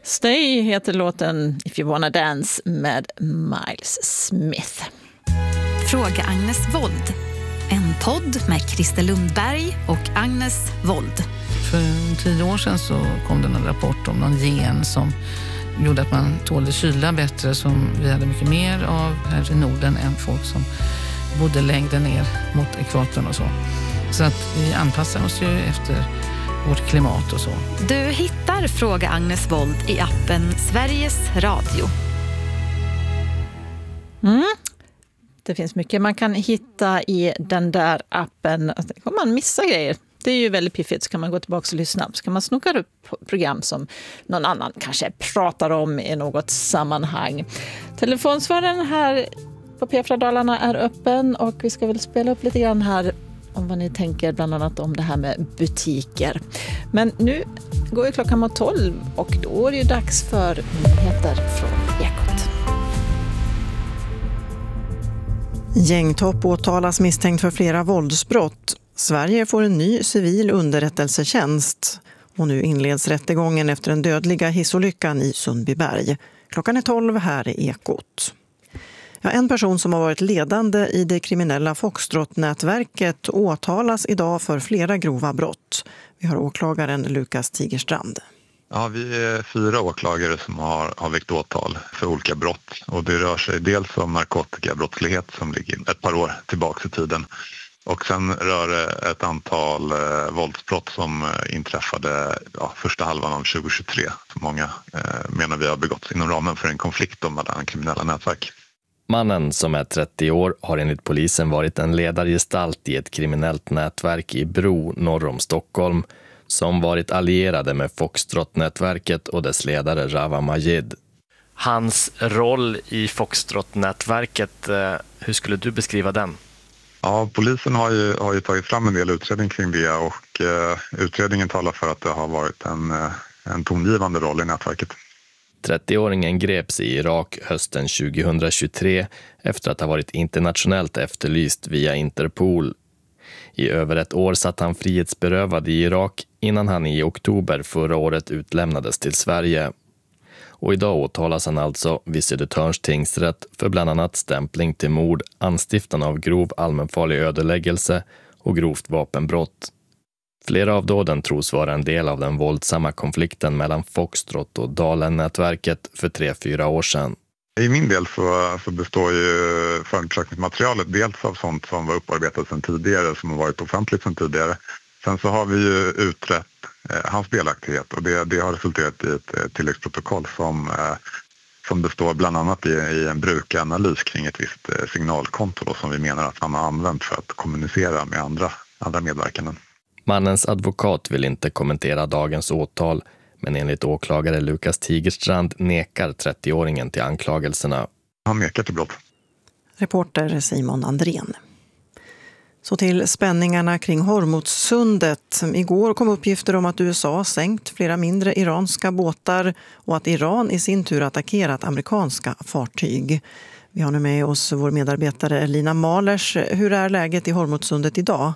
Stay heter låten If You Wanna Dance med Miles Smith. Fråga Agnes Wold. En podd med Christer Lundberg och Agnes Wold. För 10 år sedan så kom det en rapport om någon gen som gjorde att man tålde kyla bättre, som vi hade mycket mer av här i Norden än folk som bodde längre ner mot ekvatorn och så. Så att vi anpassar oss ju efter vårt klimat och så. Du hittar Fråga Agnes Wold i appen Sveriges Radio. Det finns mycket man kan hitta i den där appen. Om man missar grejer, det är ju väldigt piffigt, så kan man gå tillbaka och lyssna. Så kan man snoka upp program som någon annan kanske pratar om i något sammanhang. Telefonsvararen här på P4 Dalarna är öppen, och vi ska väl spela upp lite grann här om vad ni tänker, bland annat om det här med butiker. Men nu går ju klockan mot 12 och då är det ju dags för nyheter från Ekot. Gängtopp åtalas misstänkt för flera våldsbrott. Sverige får en ny civil underrättelsetjänst. Och nu inleds rättegången efter den dödliga hissolyckan i Sundbyberg. Klockan är 12 här i Ekot. Ja, en person som har varit ledande i det kriminella Foxtrot-nätverket åtalas idag för flera grova brott. Vi har åklagaren Lukas Tigerstrand. Ja, vi är 4 åklagare som har väckt åtal för olika brott. Och det rör sig dels om narkotikabrottslighet som ligger ett par år tillbaka i tiden. Och sen rör det ett antal våldsbrott som inträffade första halvan av 2023. Som många menar vi har begått inom ramen för en konflikt mellan kriminella nätverk. Mannen, som är 30 år, har enligt polisen varit en ledargestalt i ett kriminellt nätverk i Bro norr om Stockholm, som varit allierade med Foxtrot-nätverket och dess ledare Rawa Majid. Hans roll i Foxtrot-nätverket, hur skulle du beskriva den? Ja, polisen har ju tagit fram en del utredning kring det, och utredningen talar för att det har varit en tongivande roll i nätverket. 30-åringen greps i Irak hösten 2023 efter att ha varit internationellt efterlyst via Interpol. I över ett år satt han frihetsberövad i Irak innan han i oktober förra året utlämnades till Sverige. Och idag åtalas han alltså vid Södertörns tingsrätt för bland annat stämpling till mord, anstiftan av grov allmänfarlig ödeläggelse och grovt vapenbrott. Flera av dåden tros vara en del av den våldsamma konflikten mellan Foxtrot och Dalen-nätverket för 3-4 år sedan. I min del så består ju förundersökningsmaterialet dels av sånt som var upparbetat sedan tidigare, som har varit offentligt sedan tidigare. Sen så har vi ju utrett hans delaktighet, och det har resulterat i ett tilläggsprotokoll som består bland annat i en brukaranalys kring ett visst signalkonto då, som vi menar att han har använt för att kommunicera med andra medverkande. Mannens advokat vill inte kommentera dagens åtal, men enligt åklagare Lukas Tigerstrand nekar 30-åringen till anklagelserna. Han nekar till brott. Reporter Simon Andrén. Så till spänningarna kring Hormuzsundet. Igår kom uppgifter om att USA sänkt flera mindre iranska båtar och att Iran i sin tur attackerat amerikanska fartyg. Vi har nu med oss vår medarbetare Lina Malers. Hur är läget i Hormuzsundet idag?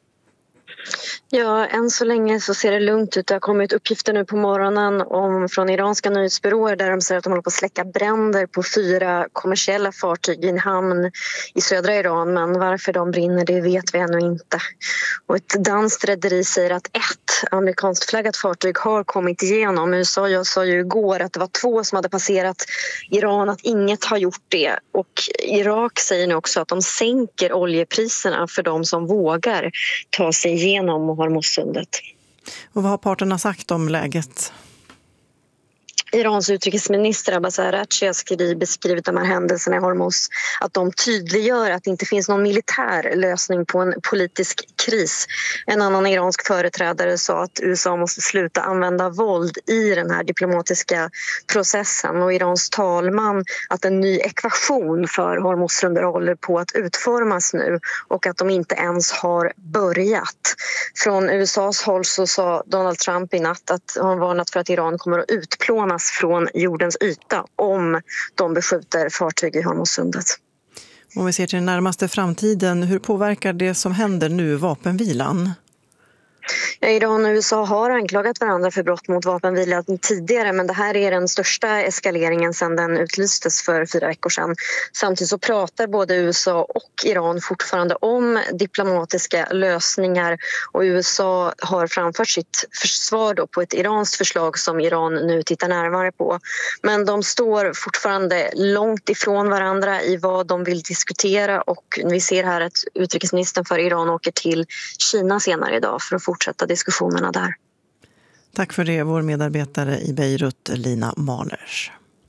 Ja, än så länge så ser det lugnt ut. Det har kommit uppgifter nu på morgonen från iranska nyhetsbyråer där de säger att de håller på att släcka bränder på 4 kommersiella fartyg i en hamn i södra Iran. Men varför de brinner, det vet vi ännu inte. Och ett danskt rederi säger att ett amerikanskt flaggat fartyg har kommit igenom. USA sa ju igår att det var 2 som hade passerat Iran, att inget har gjort det. Och Irak säger nu också att de sänker oljepriserna för de som vågar ta sig igenom Hormuzsundet. Och vad har parterna sagt om läget? Irans utrikesminister Abbas Araghchi har beskrivit de här händelserna i Hormuz, att de tydliggör att det inte finns någon militär lösning på en politisk kris. En annan iransk företrädare sa att USA måste sluta använda våld i den här diplomatiska processen, och Irans talman att en ny ekvation för Hormuzsundet håller på att utformas nu och att de inte ens har börjat. Från USAs håll så sa Donald Trump i natt att han varnat för att Iran kommer att utplånas från jordens yta om de beskjuter fartyg i Hormuzsundet. Om vi ser till den närmaste framtiden, hur påverkar det som händer nu vapenvilan? Ja, Iran och USA har anklagat varandra för brott mot vapenvilan tidigare, men det här är den största eskaleringen sedan den utlystes för 4 veckor sedan. Samtidigt så pratar både USA och Iran fortfarande om diplomatiska lösningar, och USA har framfört sitt försvar då på ett iranskt förslag som Iran nu tittar närmare på. Men de står fortfarande långt ifrån varandra i vad de vill diskutera, och vi ser här att utrikesministern för Iran åker till Kina senare idag för att fortsätta diskussionerna där. Tack för det, vår medarbetare i Beirut, Lina Mahlers.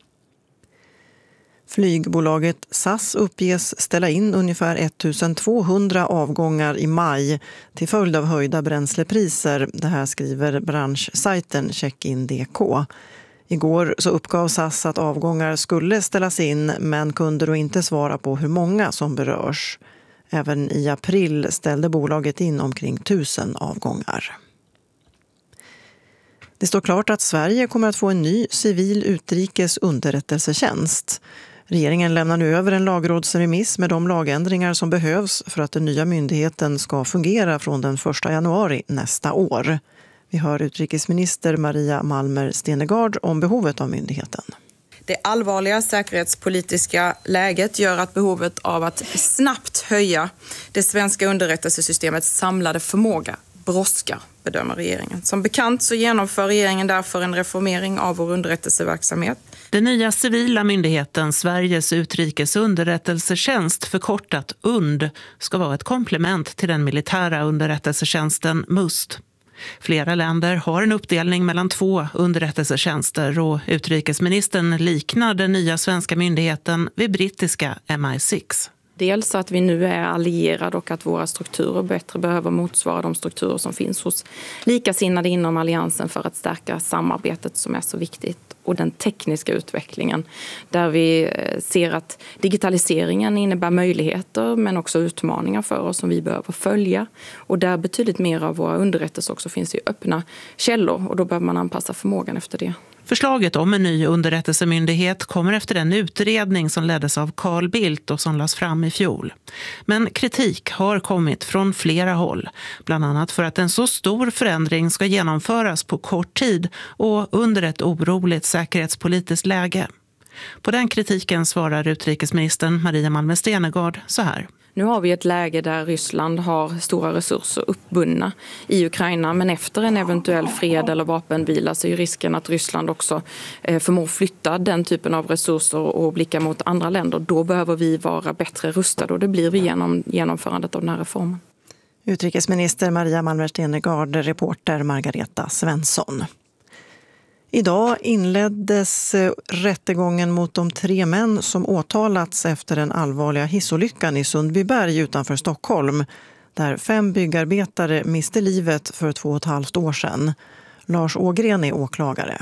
Flygbolaget SAS uppges ställa in ungefär 1200 avgångar i maj till följd av höjda bränslepriser. Det här skriver branschsajten Checkin.dk. Igår så uppgav SAS att avgångar skulle ställas in, men kunde då inte svara på hur många som berörs. Även i april ställde bolaget in omkring 1000 avgångar. Det står klart att Sverige kommer att få en ny civil utrikes underrättelsetjänst. Regeringen lämnar nu över en lagrådsremiss med de lagändringar som behövs för att den nya myndigheten ska fungera från den 1 januari nästa år. Vi hör utrikesminister Maria Malmer Stenergard om behovet av myndigheten. Det allvarliga säkerhetspolitiska läget gör att behovet av att snabbt höja det svenska underrättelsesystemets samlade förmåga brådskar, bedömer regeringen. Som bekant så genomför regeringen därför en reformering av vår underrättelseverksamhet. Den nya civila myndigheten Sveriges utrikes underrättelsetjänst, förkortat UND, ska vara ett komplement till den militära underrättelsetjänsten MUST. Flera länder har en uppdelning mellan 2 underrättelsetjänster, och utrikesministern liknar den nya svenska myndigheten vid brittiska MI6. Dels att vi nu är allierade och att våra strukturer bättre behöver motsvara de strukturer som finns hos likasinnade inom alliansen för att stärka samarbetet som är så viktigt. Och den tekniska utvecklingen där vi ser att digitaliseringen innebär möjligheter men också utmaningar för oss som vi behöver följa. Och där betydligt mer av våra underrättelser också finns i öppna källor, och då behöver man anpassa förmågan efter det. Förslaget om en ny underrättelsemyndighet kommer efter den utredning som leddes av Carl Bildt och som lades fram i fjol. Men kritik har kommit från flera håll, bland annat för att en så stor förändring ska genomföras på kort tid och under ett oroligt säkerhetspolitiskt läge. På den kritiken svarar utrikesministern Maria Malmer Stenergard så här. Nu har vi ett läge där Ryssland har stora resurser uppbundna i Ukraina, men efter en eventuell fred eller vapenvila så är risken att Ryssland också förmår flytta den typen av resurser och blicka mot andra länder. Då behöver vi vara bättre rustade, och det blir vi genom genomförandet av den här reformen. Utrikesminister Maria Malmer Stenergard, reporter Margareta Svensson. Idag inleddes rättegången mot de 3 män som åtalats efter den allvarliga hissolyckan i Sundbyberg utanför Stockholm, där 5 byggarbetare miste livet för 2,5 år sedan. Lars Ågren är åklagare.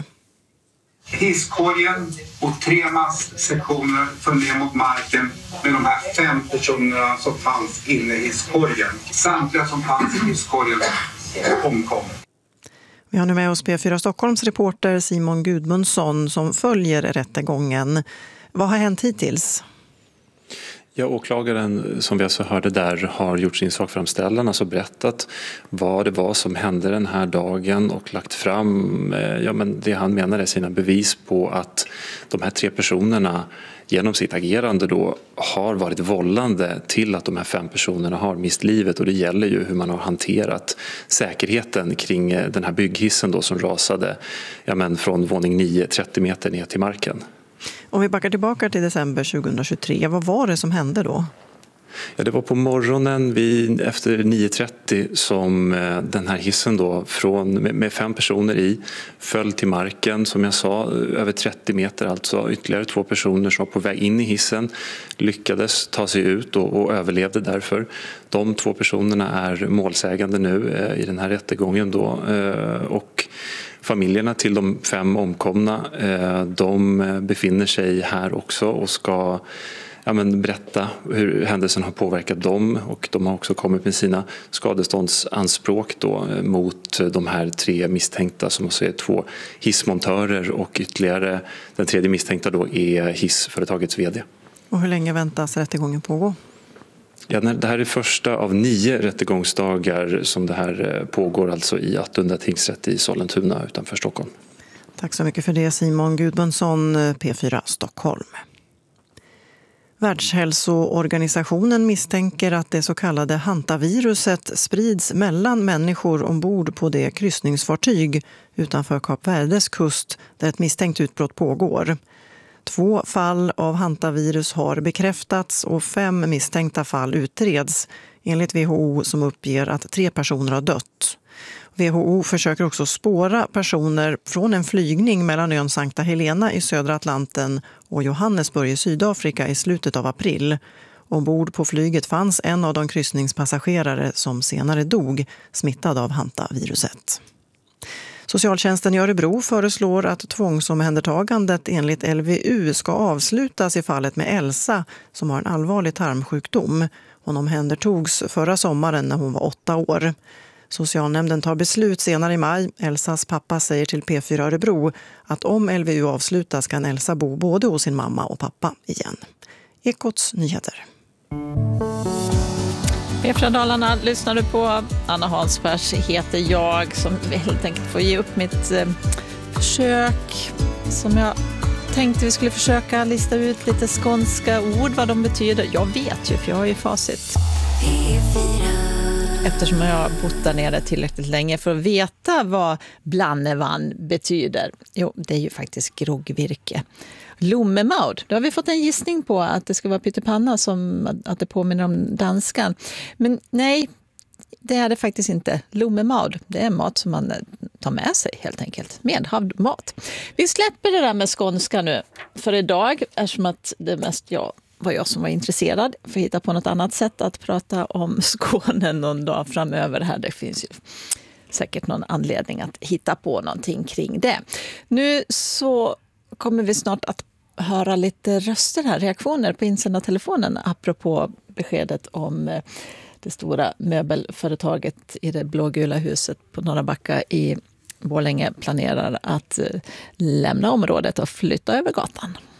Hisskorgen och 3 mastsektioner föll ner mot marken med de här 5 personerna som fanns inne i hisskorgen. Samtliga som fanns i hisskorgen omkom. Vi har nu med oss P4 Stockholms reporter Simon Gudmundsson som följer rättegången. Vad har hänt hittills? Ja, åklagaren som vi alltså hörde där har gjort sin sakframställan, alltså berättat vad det var som hände den här dagen och lagt fram det han menar är sina bevis på att de här 3 personerna genom sitt agerande då har varit vållande till att de här 5 personerna har mist livet, och det gäller ju hur man har hanterat säkerheten kring den här bygghissen då som rasade från våning 9 30 meter ner till marken. Om vi backar tillbaka till december 2023, vad var det som hände då? Ja, det var på morgonen efter 9.30 som den här hissen då med 5 personer i föll till marken, som jag sa, över 30 meter alltså. Ytterligare 2 personer som var på väg in i hissen lyckades ta sig ut och överlevde därför. De 2 personerna är målsägande nu i den här rättegången då, och familjerna till de 5 omkomna, de befinner sig här också och ska berätta hur händelsen har påverkat dem, och de har också kommit med sina skadeståndsanspråk då mot de här 3 misstänkta som också är 2 hissmontörer, och ytterligare den 3:e misstänkta då är hissföretagets vd. Och hur länge väntas rättegången pågå? Ja, det här är första av 9 rättegångsdagar som det här pågår alltså i Attunda tingsrätt i Sollentuna utanför Stockholm. Tack så mycket för det, Simon Gudmundsson, P4 Stockholm. Världshälsoorganisationen misstänker att det så kallade hantaviruset sprids mellan människor ombord på det kryssningsfartyg utanför Kap Verdes kust där ett misstänkt utbrott pågår. 2 fall av hantavirus har bekräftats och 5 misstänkta fall utreds, enligt WHO som uppger att 3 personer har dött. WHO försöker också spåra personer från en flygning mellan ön Sankta Helena i södra Atlanten och Johannesburg i Sydafrika i slutet av april. Ombord på flyget fanns en av de kryssningspassagerare som senare dog smittad av hantaviruset. Socialtjänsten i Örebro föreslår att tvångsomhändertagandet enligt LVU ska avslutas i fallet med Elsa som har en allvarlig tarmsjukdom. Hon omhändertogs förra sommaren när hon var 8 år. Socialnämnden tar beslut senare i maj. Elsas pappa säger till P4 Örebro att om LVU avslutas kan Elsa bo både hos sin mamma och pappa igen. Ekots nyheter. P4 Dalarna lyssnar du på. Anna Hansbergs heter jag som helt enkelt får ge upp mitt försök som jag tänkte vi skulle försöka lista ut lite skånska ord, vad de betyder. Jag vet ju, för jag har ju facit. Eftersom jag har bott där nere tillräckligt länge för att veta vad blannevann betyder. Jo, det är ju faktiskt groggvirke. Lommemaud, då har vi fått en gissning på att det ska vara pyttipanna, som att det påminner om danskan. Men nej, det är det faktiskt inte. Lommemaud, det är mat som man tar med sig helt enkelt. Medhavd mat. Vi släpper det där med skånska nu för idag, eftersom att det mest var jag som var intresserad för att hitta på något annat sätt att prata om Skåne någon dag framöver här. Det finns ju säkert någon anledning att hitta på någonting kring det. Nu så kommer vi snart att höra lite röster här, reaktioner på insändartelefonen apropå beskedet om det stora möbelföretaget i det blågula huset på Norra Backa i Borlänge planerar att lämna området och flytta över gatan.